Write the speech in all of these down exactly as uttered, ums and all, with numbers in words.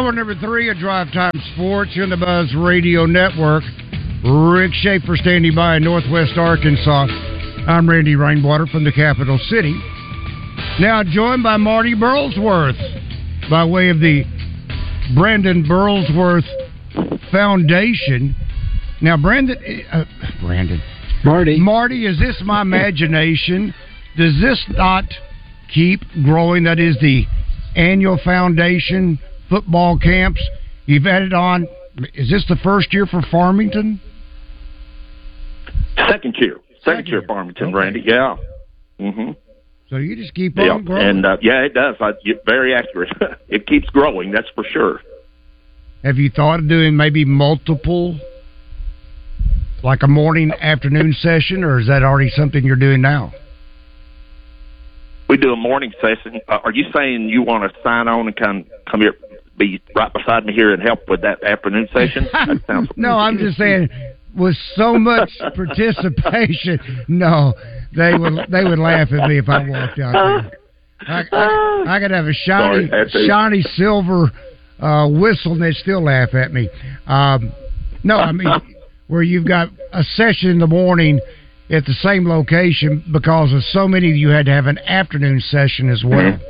Hour number three of Drive Time Sports here on the Buzz Radio Network. Rick Schaefer standing by in Northwest Arkansas. I'm Randy Rainwater from the capital city. Now joined by Marty Burlsworth by way of the Brandon Burlsworth Foundation. Now, Brandon, uh, Brandon, Marty, Marty, is this my imagination? Does this not keep growing? That is the annual foundation football camps. You've added on. Is this the first year for Farmington? Second year. Second, Second year, year Farmington, okay. Randy. Yeah. Mm-hmm. So you just keep yeah. on growing. And uh, yeah, it does. I, you're very accurate. It keeps growing. That's for sure. Have you thought of doing maybe multiple, like a morning, afternoon session, or is that already something you're doing now? We do a morning session. Uh, are you saying you want to sign on and come come here, be right beside me here and help with that afternoon session? That sounds no, I'm just saying, with so much participation, no, they would they would laugh at me if I walked out there. I, I, I could have a shiny Sorry, shiny silver uh, whistle and they'd still laugh at me. Um, no, I mean where you've got a session in the morning at the same location because of so many of you had to have an afternoon session as well. Mm-hmm.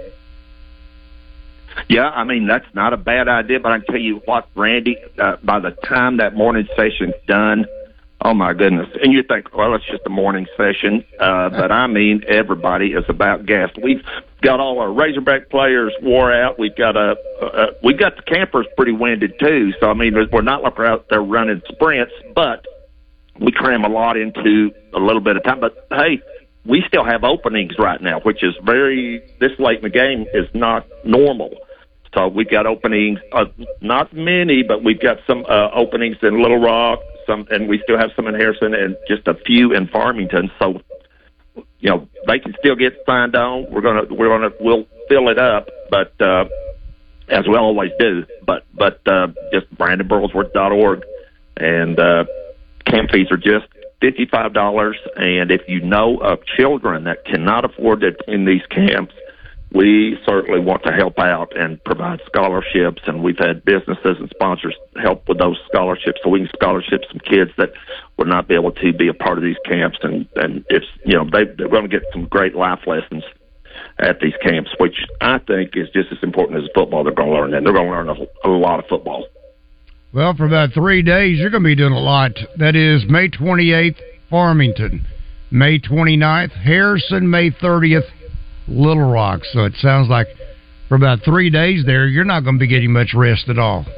Yeah, I mean, that's not a bad idea, but I can tell you what, Randy, uh, by the time that morning session's done, oh, my goodness. And you think, well, it's just a morning session, uh, but I mean, everybody is about gassed. We've got all our Razorback players wore out. We've got a, uh, we've got the campers pretty winded, too. So, I mean, we're not like we're out there running sprints, but we cram a lot into a little bit of time. But, hey, we still have openings right now, which is very, this late in the game is not normal. So we've got openings, uh, not many, but we've got some uh, openings in Little Rock, some, and we still have some in Harrison, and just a few in Farmington. So, you know, they can still get signed on. We're gonna, we're gonna, we'll fill it up, but uh, as we always do. But, but uh, just Brandon Burlsworth dot org, and uh, camp fees are just fifty-five dollars. And if you know of children that cannot afford to attend these camps, we certainly want to help out and provide scholarships, and we've had businesses and sponsors help with those scholarships, so we can scholarship some kids that would not be able to be a part of these camps. And, and it's, you know, they, they're going to get some great life lessons at these camps, which I think is just as important as football they're going to learn, and they're going to learn a, a lot of football. Well, for about three days, you're going to be doing a lot. That is May twenty-eighth, Farmington, May twenty-ninth, Harrison, May thirtieth, Little Rock. So it sounds like for about three days there, you're not going to be getting much rest at all.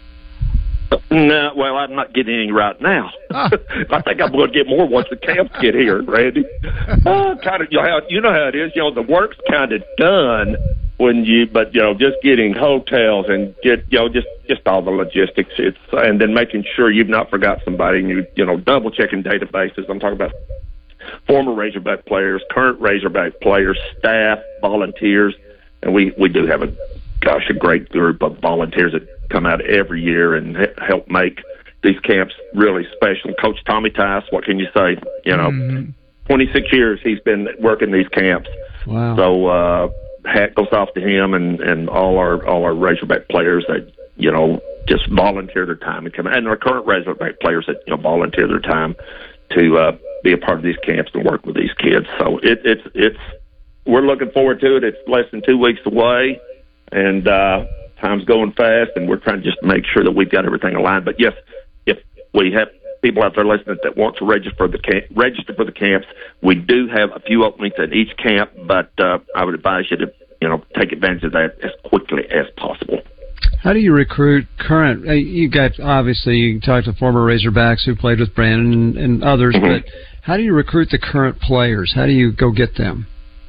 No, well, I'm not getting any right now. I think I'm going to get more once the camps get here, Randy. Uh, kind of, you know, how, you know how it is. You know, the work's kind of done when you, but you know, just getting hotels and get, you know, just just all the logistics. It's and then making sure you've not forgot somebody. And you, you know, double checking databases. I'm talking about former Razorback players, current Razorback players, staff, volunteers, and we, we do have a, gosh, a great group of volunteers that come out every year and help make these camps really special. Coach Tommy Tice, what can you say? You know, mm-hmm. twenty-six years he's been working these camps. Wow. So uh, hat goes off to him and, and all our all our Razorback players that, you know, just volunteer their time and come, and our current Razorback players that, you know, volunteer their time to uh, be a part of these camps and work with these kids. So it, it's it's we're looking forward to it. It's less than two weeks away, and uh, time's going fast, and we're trying to just make sure that we've got everything aligned. But yes, if we have people out there listening that want to register for the camp, register for the camps, we do have a few openings at each camp, but uh, I would advise you to, you know, take advantage of that as quickly as possible. How do you recruit current? You got, obviously, you talked to former Razorbacks who played with Brandon and, and others, mm-hmm. but how do you recruit the current players? How do you go get them?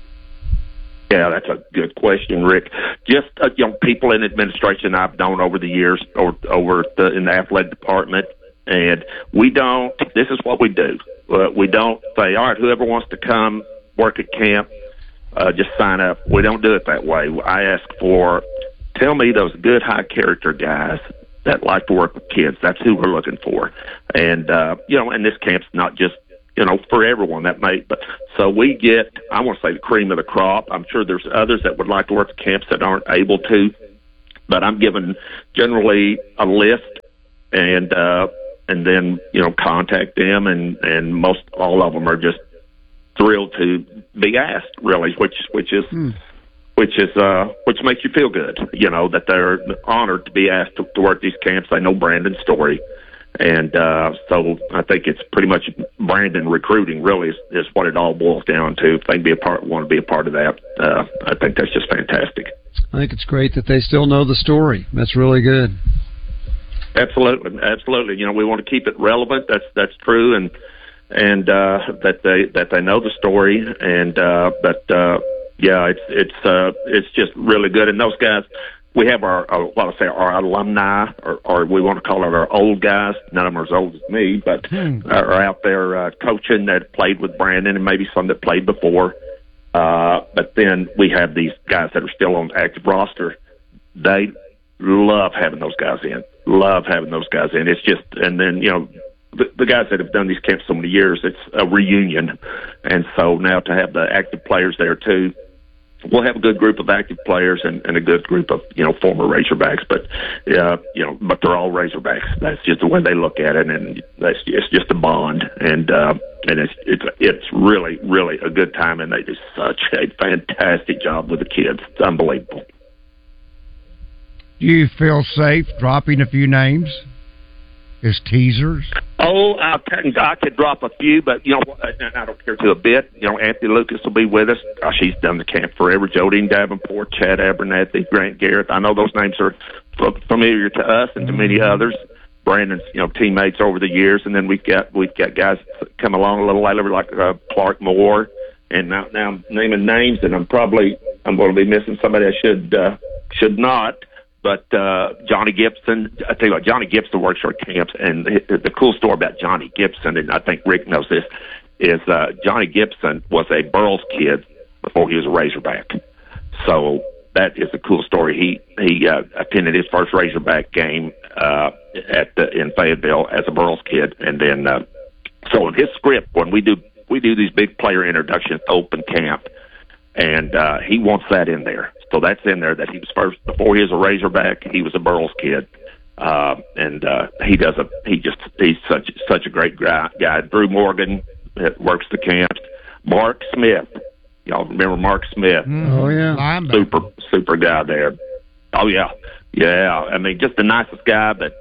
Yeah, that's a good question, Rick. Just uh, you know, people in administration I've known over the years, or over the, in the athletic department, and we don't. This is what we do. Uh, we don't say, all right, whoever wants to come work at camp, uh, just sign up. We don't do it that way. I ask for, tell me those good high character guys that like to work with kids. That's who we're looking for, and uh, you know, and this camp's not just, you know, for everyone that may, but so we get, I want to say the cream of the crop. I'm sure there's others that would like to work at camps that aren't able to, but I'm given generally a list, and uh, and then you know contact them, and, and most all of them are just thrilled to be asked, really, which which is hmm. which is uh, which makes you feel good, you know, that they're honored to be asked to, to work these camps. They know Brandon's story. And uh, so I think it's pretty much Brandon recruiting, really, is, is what it all boils down to. If they can be a part, want to be a part of that, uh, I think that's just fantastic. I think it's great that they still know the story. That's really good. Absolutely, absolutely. You know, we want to keep it relevant. That's that's true, and and uh, that they that they know the story, and uh, but uh, yeah, it's it's uh, it's just really good. And those guys. We have our, uh, what I say, our alumni, or, or we want to call it our old guys. None of them are as old as me, but hmm. are out there uh, coaching that played with Brandon, and maybe some that played before. Uh, but then we have these guys that are still on the active roster. They love having those guys in. Love having those guys in. It's just, and then you know, the, the guys that have done these camps so many years, it's a reunion, and so now to have the active players there too. We'll have a good group of active players and, and a good group of, you know, former Razorbacks, but, uh, you know, but they're all Razorbacks. That's just the way they look at it, and that's it's just a bond, and uh, and it's it's it's really really a good time, and they do such a fantastic job with the kids. It's unbelievable. Do you feel safe dropping a few names as teasers? Oh, I could, I could drop a few, but, you know, I don't care to a bit. You know, Anthony Lucas will be with us. Gosh, he's done the camp forever. Jodine Davenport, Chad Abernathy, Grant Garrett. I know those names are f- familiar to us and to many others. Brandon's, you know, teammates over the years. And then we've got we've got guys come along a little later, like uh, Clark Moore. And now, now I'm naming names, and I'm probably I'm going to be missing somebody I should uh, should not. But uh, Johnny Gibson, I tell you what, Johnny Gibson works our camps, and the, the cool story about Johnny Gibson, and I think Rick knows this, is uh, Johnny Gibson was a Burles kid before he was a Razorback. So that is a cool story. He he uh, attended his first Razorback game uh, at the, in Fayetteville as a Burles kid, and then uh, so in his script when we do we do these big player introductions open camp, and uh, he wants that in there. So that's in there that he was first before he was a Razorback. He was a Burles kid, uh, and uh, he does a he just he's such such a great guy. guy. Drew Morgan that works the camps. Mark Smith, y'all remember Mark Smith? Oh yeah, super super guy there. Oh yeah, yeah. I mean, just the nicest guy, but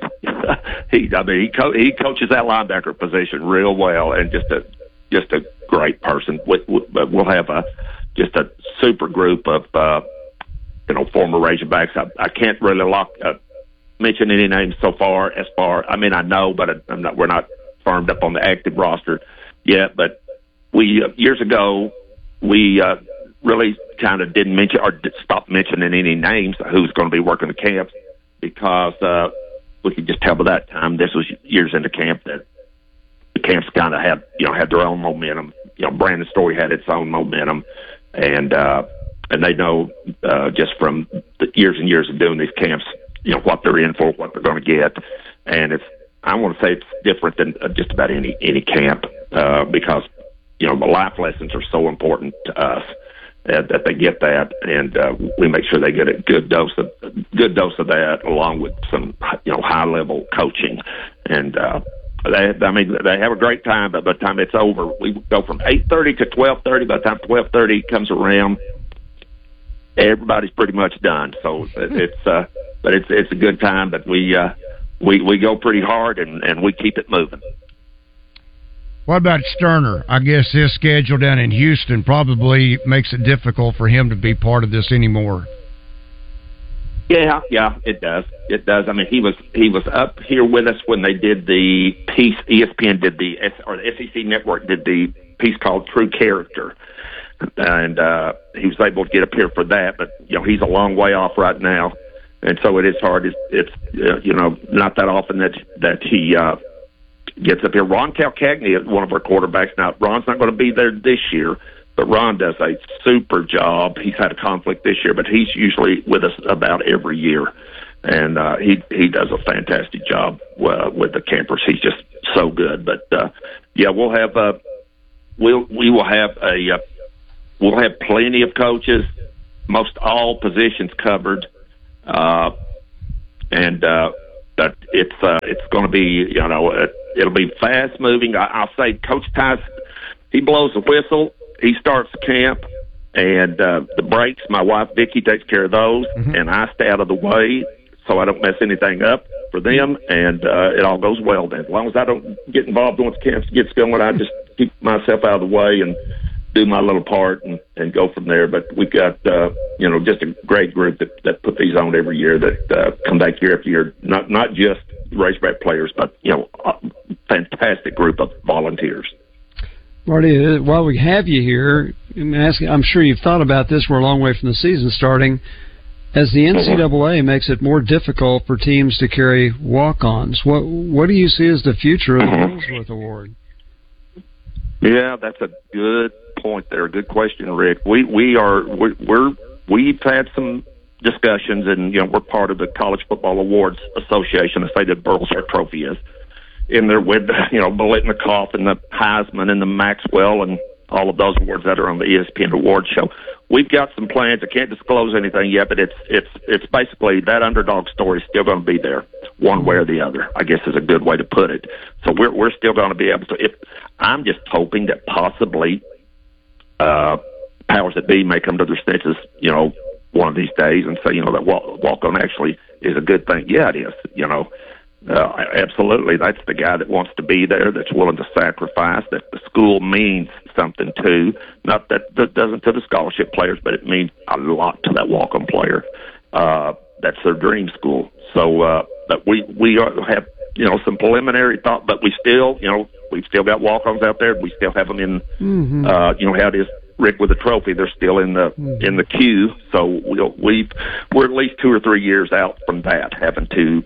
he I mean he co- he coaches that linebacker position real well, and just a just a great person. We, we, we'll have a just a super group of. Uh, You know, former Razorbacks. I, I can't really lock, uh, mention any names so far. As far, I mean, I know, but I, I'm not. We're not firmed up on the active roster yet. But we uh, years ago, we uh, really kind of didn't mention or did stop mentioning any names of who's going to be working the camps because uh, we could just tell by that time. This was years into camp that the camps kind of had, you know, had their own momentum. You know, Brandon's story had its own momentum, and. uh And they know uh, just from the years and years of doing these camps, you know, what they're in for, what they're going to get. And it's, I want to say it's different than uh, just about any, any camp uh, because, you know, the life lessons are so important to us uh, that they get that. And uh, we make sure they get a good dose of, good dose of that along with some, you know, high level coaching. And, uh, They, I mean, they have a great time, but by the time it's over, we go from eight thirty to twelve thirty. By the time twelve thirty comes around, everybody's pretty much done. So it's, uh, but it's it's a good time. But we uh, we we go pretty hard and, and we keep it moving. What about Sterner? I guess his schedule down in Houston probably makes it difficult for him to be part of this anymore. Yeah, yeah, it does. It does. I mean, he was he was up here with us when they did the piece. E S P N did the or the S E C Network did the piece called True Character, and uh, he was able to get up here for that. But you know, he's a long way off right now, and so it is hard. It's, it's uh, you know not that often that that he uh, gets up here. Ron Calcagney is one of our quarterbacks now. Ron's not going to be there this year. But Ron does a super job. He's had a conflict this year, but he's usually with us about every year. And uh, he he does a fantastic job uh, with the campers. He's just so good. But, uh, yeah, we'll have uh, we'll, we will have a uh, we'll have plenty of coaches, most all positions covered. Uh, and uh, but it's uh, it's going to be, you know, it, it'll be fast moving. I, I'll say Coach Tice, he blows the whistle, he starts camp, and uh, the breaks, my wife Vicki takes care of those, mm-hmm. and I stay out of the way so I don't mess anything up for them, and uh, it all goes well then. As long as I don't get involved once camp gets going, I just keep myself out of the way and do my little part and, and go from there. But we've got, uh, you know, just a great group that, that put these on every year that uh, come back year after year, not not just Razorback players, but, you know, a fantastic group of volunteers. Marty, while we have you here, I'm, asking, I'm sure you've thought about this. We're a long way from the season starting. As the N C double A makes it more difficult for teams to carry walk-ons, what what do you see as the future of the Ellsworth Award? Yeah, that's a good point there. Good question, Rick. We we are we're, we're we've had some discussions, and you know we're part of the College Football Awards Association. I say the Burlesworth Trophy is in there with you know Biletnikoff and the Heisman and the Maxwell and all of those awards that are on the E S P N Awards show. We've got some plans. I can't disclose anything yet, but it's it's it's basically that underdog story is still going to be there, one way or the other, I guess is a good way to put it. So we're we're still going to be able to. If I'm just hoping that possibly uh, powers that be may come to their senses, you know, one of these days and say, you know, that walk, walk on actually is a good thing. Yeah, it is. You know, uh, absolutely. That's the guy that wants to be there, that's willing to sacrifice, that the school means something to. Not that that doesn't to the scholarship players, but it means a lot to that walk-on player. Uh, that's their dream school. So, uh, but we we are, have you know some preliminary thought, but we still you know we've still got walk-ons out there. We still have them in. Mm-hmm. Uh, you know how it is, Rick, with the trophy. They're still in the mm-hmm. in the queue. So we'll, we've we're at least two or three years out from that, having to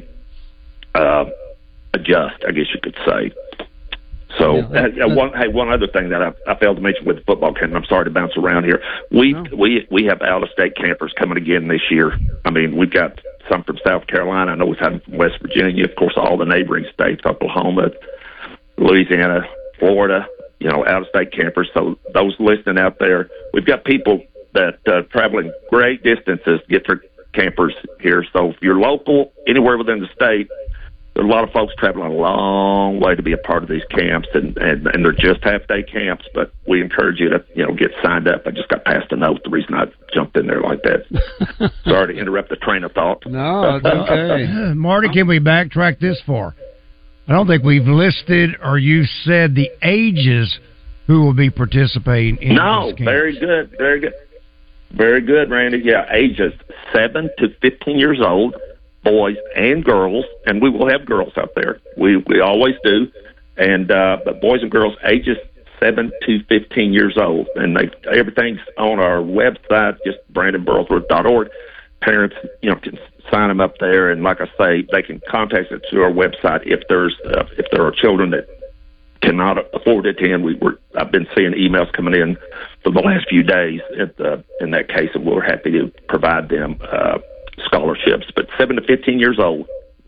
uh, adjust, I guess you could say. So, yeah, that, uh, one, hey, one other thing that I, I failed to mention with the football camp, and I'm sorry to bounce around here. We no. we we have out-of-state campers coming again this year. I mean, we've got some from South Carolina. I know we've had them from West Virginia. Of course, all the neighboring states, Oklahoma, Louisiana, Florida, you know, out-of-state campers. So those listening out there, we've got people that uh, traveling great distances to get their campers here. So if you're local, anywhere within the state, there are a lot of folks traveling a long way to be a part of these camps, and, and, and they're just half-day camps, but we encourage you to, you know, get signed up. I just got passed a note, the reason I jumped in there like that. Sorry to interrupt the train of thought. No, it's okay. Marty, can we backtrack this far? I don't think we've listed or you said the ages who will be participating in No, very good, very good. Very good, Randy. Yeah, ages seven to fifteen years old. Boys and girls, and we will have girls out there. We we always do, and uh, but boys and girls ages seven to fifteen years old, and they, everything's on our website, just brandon burlesworth dot org. Parents, you know, can sign them up there, and like I say, they can contact us through our website if there's uh, if there are children that cannot afford to attend. We were I've been seeing emails coming in for the last few days at, uh, in that case, and we're happy to provide them Uh, scholarships, but seven to fifteen years old.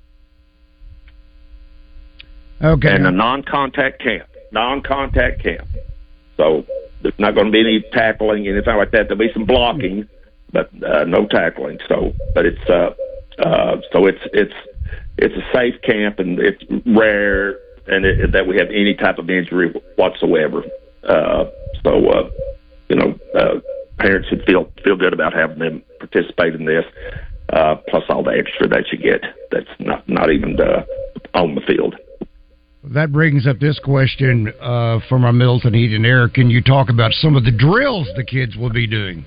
Okay. And a non-contact camp. Non-contact camp. So there's not going to be any tackling, anything like that. There'll be some blocking, but uh, no tackling. So, but it's uh, uh, so it's it's it's a safe camp, and it's rare, and it, that we have any type of injury whatsoever. Uh, so uh, you know, uh, parents should feel feel good about having them participate in this. Uh, plus all the extra that you get that's not, not even uh, on the field. That brings up this question uh, from our Middleton Heat and Air. Can you talk about some of the drills the kids will be doing?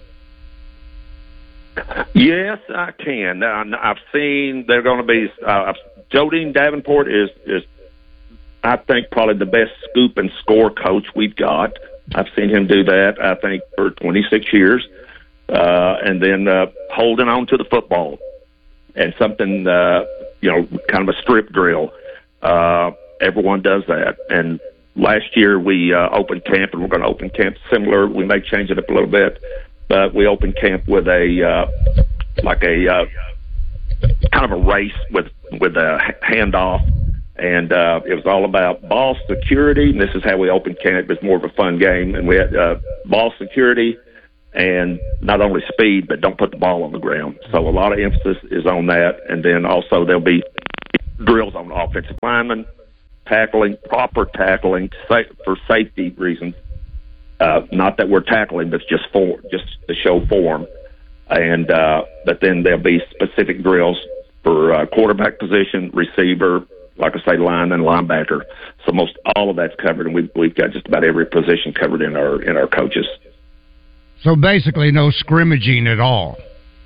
Yes, I can. Uh, I've seen they're going to be uh, Jodine Davenport is, is, I think, probably the best scoop and score coach we've got. I've seen him do that, I think, for twenty-six years. Uh, and then uh, holding on to the football and something, uh, you know, kind of a strip drill. Uh, everyone does that. And last year we uh, opened camp, and we're going to open camp similar. We may change it up a little bit, but we opened camp with a uh, like a uh, kind of a race with with a handoff, and uh, it was all about ball security. And this is how we opened camp. It was more of a fun game, and we had uh, ball security and not only speed, but don't put the ball on the ground. So a lot of emphasis is on that. And then also there'll be drills on offensive linemen, tackling, proper tackling for safety reasons. Uh, not that we're tackling, but just for just to show form. And uh, but then there'll be specific drills for uh, quarterback position, receiver, like I say, line and linebacker. So most all of that's covered, and we've we've got just about every position covered in our in our coaches. So basically, no scrimmaging at all.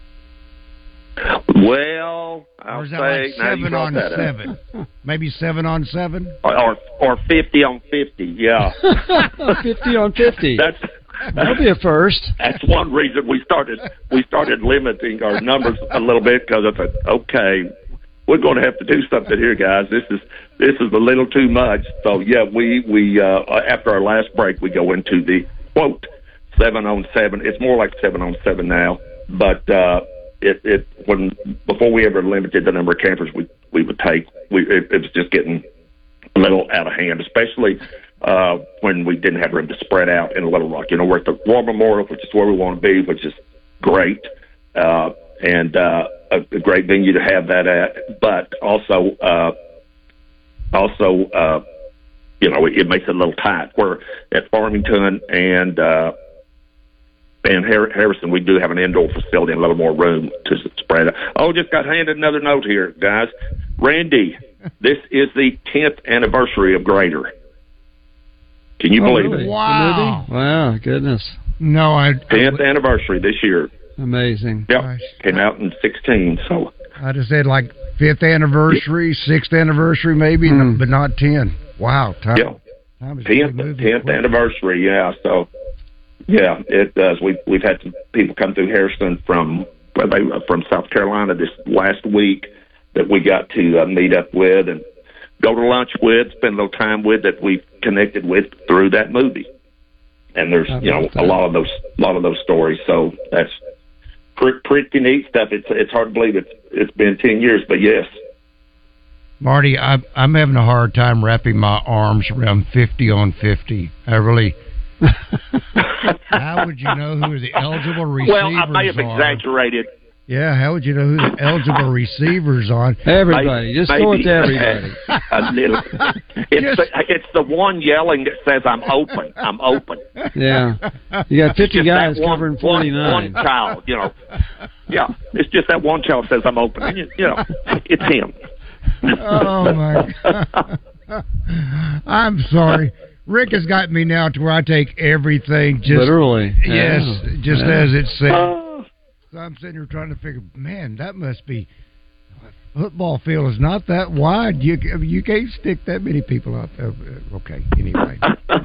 Well, I'll or is that say like seven on seven, maybe seven on seven, or or fifty on fifty. Yeah, fifty on fifty. That's that'll be a first. That's one reason we started we started limiting our numbers a little bit, because I thought, okay, we're going to have to do something here, guys. This is this is a little too much. So yeah, we we uh, after our last break, we go into the quote seven on seven. It's more like seven on seven now, but uh, it it when before we ever limited the number of campers we we would take, we it, it was just getting a little out of hand, especially uh, when we didn't have room to spread out in Little Rock. You know, we're at the War Memorial, which is where we want to be, which is great. Uh, and uh, a, a great venue to have that at, but also, uh, also, uh, you know, it, it makes it a little tight. Where at Farmington and uh, and Harrison, we do have an indoor facility and a little more room to spread out. Oh, just got handed another note here, guys. Randy, this is the tenth anniversary of Greater. Can you oh, believe really? it? Wow! Wow! Goodness. No, I tenth anniversary this year. Amazing. Yep, Gosh. Came out in sixteen. So I just said like fifth anniversary, sixth anniversary, maybe, mm. but not ten. Wow, time. Yeah, time tenth tenth anniversary. Yeah, so yeah, it does. We've we've had some people come through Harrison from well, they from South Carolina this last week that we got to uh, meet up with and go to lunch with, spend a little time with, that we've connected with through that movie. And there's you know that. a lot of those a lot of those stories. So that's pretty neat stuff. It's it's hard to believe it's it's been ten years, but yes. Marty, I, I'm having a hard time wrapping my arms around fifty on fifty. I really. How would you know who the eligible receivers are? Well, I may have are? exaggerated. Yeah, how would you know who the eligible receivers on? Everybody, just maybe, go with everybody. A little. It's, the, it's the one yelling that says, "I'm open, I'm open." Yeah, you got fifty guys one, covering forty-nine. One, one child, you know. Yeah, it's just that one child says, "I'm open." And you, you know, it's him. Oh my God! I'm sorry. Rick has got me now to where I take everything just literally. Yes, yeah. just yeah. as it's said. Uh, So I'm sitting here trying to figure, man, that must be, football field is not that wide. You you can't stick that many people out there. Okay, anyway.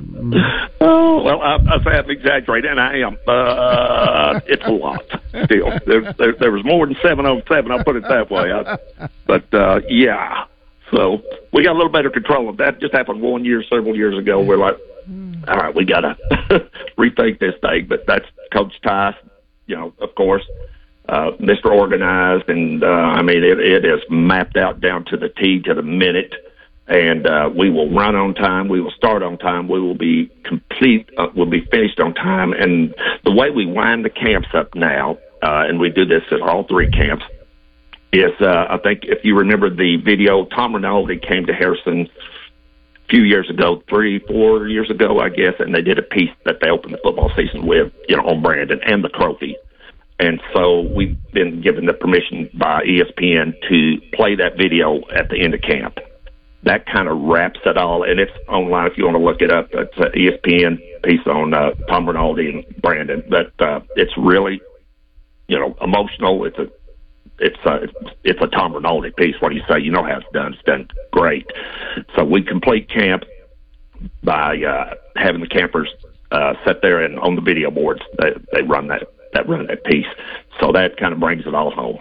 Oh, well, I, I say I'm exaggerating, and I am. Uh, it's a lot still. There, there, there was more than seven on seven, I'll put it that way. I, but, uh, yeah. So we got a little better control of that. Just happened one year, several years ago. We're like, all right, we got to rethink this thing. But that's Coach Tice. You know, of course, uh, Mister Organized, and uh, I mean, it, it is mapped out down to the T, to the minute, and uh, we will run on time, we will start on time, we will be complete, uh, we'll be finished on time, and the way we wind the camps up now, uh, and we do this at all three camps, is, uh, I think if you remember the video, Tom Rinaldi came to Harrison a few years ago, three, four years ago, I guess, and they did a piece that they opened the football season with, you know, on Brandon and the trophy. And so we've been given the permission by E S P N to play that video at the end of camp. That kind of wraps it all, and it's online if you want to look it up. It's an E S P N piece on uh, Tom Rinaldi and Brandon. But uh, it's really, you know, emotional. It's a It's a, it's a Tom Rinaldi piece. What do you say? You know how it's done. It's done great. So we complete camp by uh, having the campers uh, sit there and on the video boards. They, they run that, that run that piece. So that kind of brings it all home.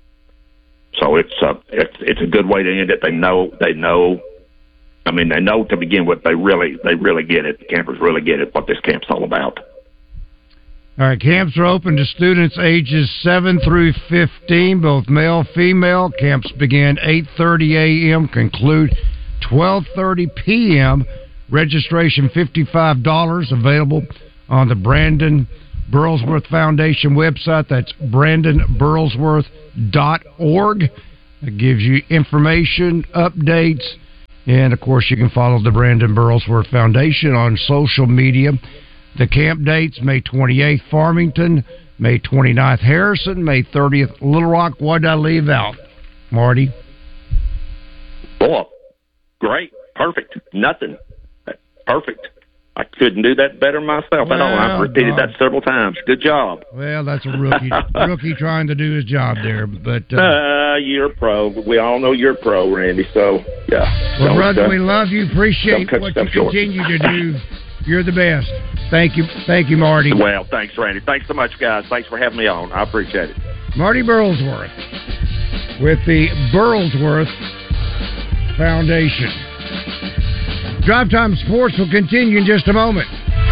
So it's a, it's it's a good way to end it. They know they know. I mean, they know to begin with. They really they really get it. The campers really get it. What this camp's all about. All right, camps are open to students ages seven through fifteen, both male, female. Camps begin eight thirty a.m., conclude twelve thirty p.m. Registration fifty-five dollars, available on the Brandon Burlsworth Foundation website. That's Brandon Burlsworth dot org. It gives you information, updates, and, of course, you can follow the Brandon Burlsworth Foundation on social media. The camp dates, May twenty-eighth, Farmington, May twenty-ninth, Harrison, May thirtieth, Little Rock. What did I leave out, Marty? Boy, great. Perfect. Nothing. Perfect. I couldn't do that better myself well, at all. I've repeated God. that several times. Good job. Well, that's a rookie rookie trying to do his job there. But uh, uh, you're a pro. We all know you're a pro, Randy. So, yeah. Well, brother, uh, we love you. Appreciate what you short. continue to do. You're the best. Thank you. Thank you, Marty. Well, thanks, Randy. Thanks so much, guys. Thanks for having me on. I appreciate it. Marty Burlsworth with the Burlsworth Foundation. Drive Time Sports will continue in just a moment.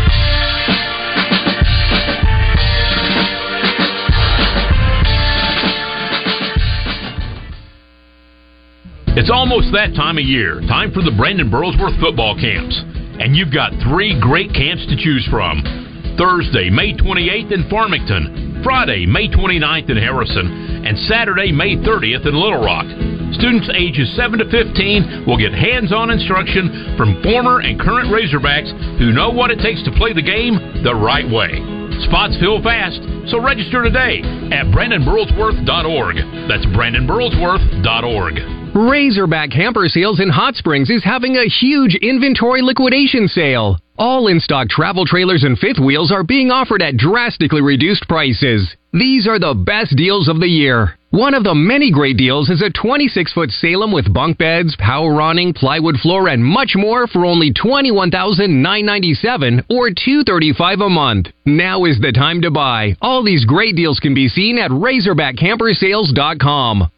It's almost that time of year. Time for the Brandon Burlsworth football camps. And you've got three great camps to choose from. Thursday, May twenty-eighth in Farmington. Friday, May twenty-ninth in Harrison. And Saturday, May thirtieth in Little Rock. Students ages seven to fifteen will get hands-on instruction from former and current Razorbacks who know what it takes to play the game the right way. Spots fill fast, so register today at Brandon Burlsworth dot org. That's Brandon Burlsworth dot org. Razorback Hamper Sales in Hot Springs is having a huge inventory liquidation sale. All in-stock travel trailers and fifth wheels are being offered at drastically reduced prices. These are the best deals of the year. One of the many great deals is a twenty-six foot Salem with bunk beds, power awning, plywood floor, and much more for only twenty-one thousand nine hundred ninety-seven dollars or two hundred thirty-five dollars a month. Now is the time to buy. All these great deals can be seen at Razorback Camper Sales dot com.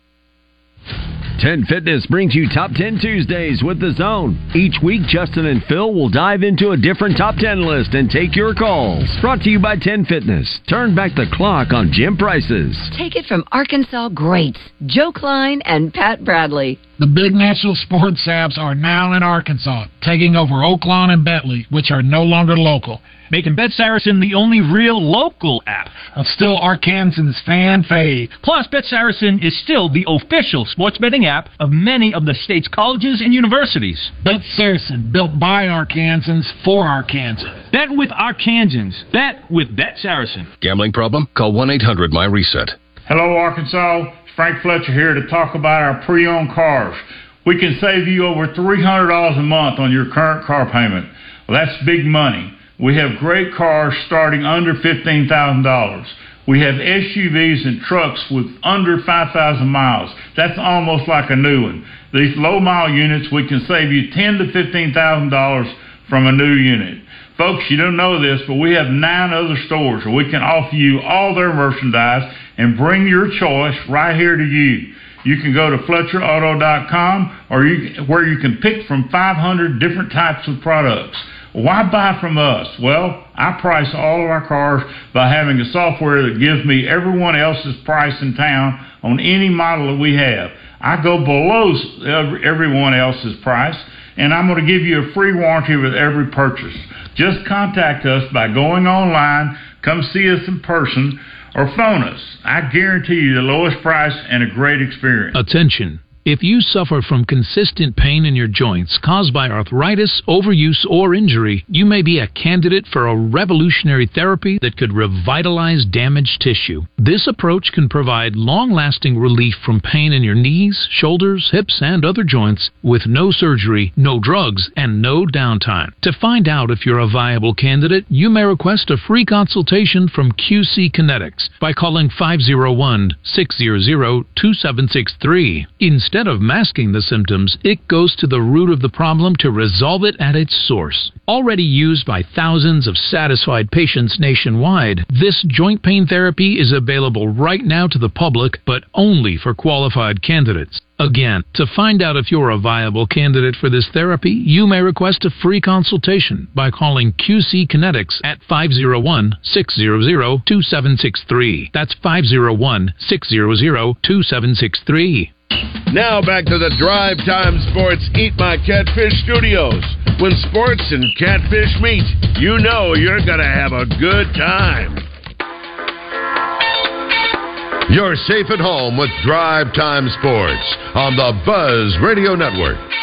ten Fitness brings you Top ten Tuesdays with The Zone. Each week, Justin and Phil will dive into a different Top ten list and take your calls. Brought to you by ten Fitness. Turn back the clock on gym prices. Take it from Arkansas greats, Joe Klein and Pat Bradley. The big national sports apps are now in Arkansas, taking over Oaklawn and Bentley, which are no longer local, making Bet Saracen the only real local app. I'm still Arkansans' fan fave. Plus, Bet Saracen is still the official sports betting app of many of the state's colleges and universities. Bet Saracen, built by Arkansans for Arkansans. Bet with Arkansans. Bet with Bet Saracen. Gambling problem? Call one eight hundred my reset. Hello, Arkansas. Frank Fletcher here to talk about our pre-owned cars. We can save you over three hundred dollars a month on your current car payment. Well, that's big money. We have great cars starting under fifteen thousand dollars. We have S U Vs and trucks with under five thousand miles. That's almost like a new one. These low-mile units, we can save you ten thousand to fifteen thousand dollars from a new unit. Folks, you don't know this, but we have nine other stores where we can offer you all their merchandise and bring your choice right here to you. You can go to Fletcher Auto dot com or you, where you can pick from five hundred different types of products. Why buy from us? Well, I price all of our cars by having a software that gives me everyone else's price in town on any model that we have. I go below everyone else's price, and I'm going to give you a free warranty with every purchase. Just contact us by going online, come see us in person, or phone us. I guarantee you the lowest price and a great experience. Attention. If you suffer from consistent pain in your joints caused by arthritis, overuse, or injury, you may be a candidate for a revolutionary therapy that could revitalize damaged tissue. This approach can provide long-lasting relief from pain in your knees, shoulders, hips, and other joints with no surgery, no drugs, and no downtime. To find out if you're a viable candidate, you may request a free consultation from Q C Kinetics by calling five oh one, six hundred, two seven six three. Instead of masking the symptoms, it goes to the root of the problem to resolve it at its source. Already used by thousands of satisfied patients nationwide, this joint pain therapy is available right now to the public, but only for qualified candidates. Again, to find out if you're a viable candidate for this therapy, you may request a free consultation by calling Q C Kinetics at five oh one, six hundred, two seven six three. That's five oh one, six hundred, two seven six three. Now back to the Drive Time Sports Eat My Catfish studios. When sports and catfish meet, you know you're going to have a good time. You're safe at home with Drive Time Sports on the Buzz Radio Network.